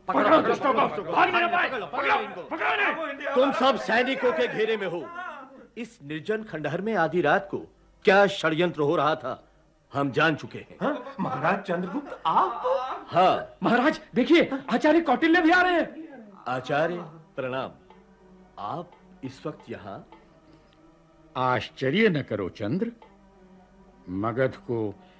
पकड़ो दुष्टों को, भाग नहीं पाए, पकड़ो इनको। तुम सब सैनिकों के घेरे में हो। इस निर्जन खंडहर में आधी रात को क्या षड्यंत्र हो रहा था हम जान चुके हैं। हाँ? महाराज चंद्रगुप्त आप? हाँ महाराज देखिए, आचार्य कौटिल्य भी आ रहे हैं। आचार्य प्रणाम। आप इस वक्त यहाँ? आश्चर्य न करो चंद्र, मगध को